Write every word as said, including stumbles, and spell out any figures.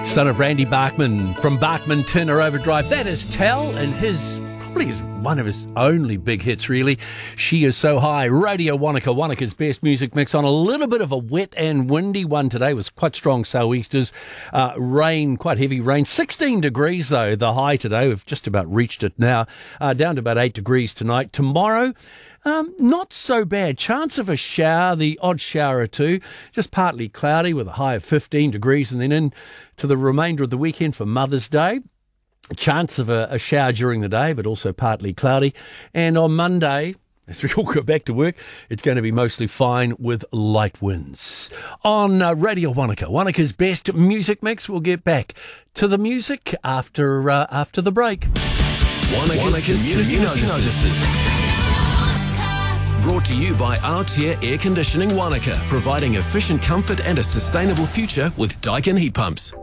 Son of Randy Bachman from Bachman Turner Overdrive. That is Tell, and his probably is one of his only big hits, really. She Is So High. Radio Wanaka, Wanaka's best music mix on a little bit of a wet and windy one today. It was quite strong sou'easters. Uh, rain, quite heavy rain. sixteen degrees, though, the high today. We've just about reached it now. Uh, down to about eight degrees tonight. Tomorrow, Um, not so bad. Chance of a shower, the odd shower or two. Just partly cloudy with a high of fifteen degrees, and then in to the remainder of the weekend for Mother's Day. A chance of a, a shower during the day, but also partly cloudy. And on Monday, as we all go back to work, it's going to be mostly fine with light winds. On uh, Radio Wanaka, Wanaka's best music mix. We'll get back to the music after uh, after the break. Wanaka's, Wanaka's Community, Community Notices. Notices. Brought to you by Aotea Air Conditioning Wanaka, providing efficient comfort and a sustainable future with Daikin heat pumps.